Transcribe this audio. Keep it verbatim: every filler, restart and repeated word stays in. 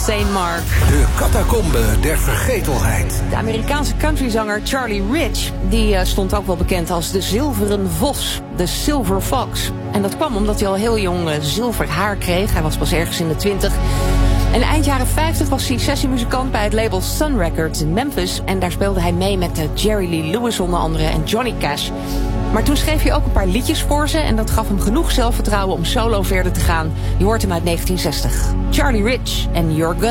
Saint Mark. De catacombe der vergetelheid. De Amerikaanse countryzanger Charlie Rich, die uh, stond ook wel bekend als de zilveren vos, de Silver Fox. En dat kwam omdat hij al heel jong uh, zilver haar kreeg. Hij was pas ergens in de twintig. En eind jaren vijftig was hij sessiemuzikant bij het label Sun Records in Memphis. En daar speelde hij mee met uh, Jerry Lee Lewis onder andere en Johnny Cash. Maar toen schreef hij ook een paar liedjes voor ze en dat gaf hem genoeg zelfvertrouwen om solo verder te gaan. Je hoort hem uit negentien zestig. Charlie Rich en You're Gonna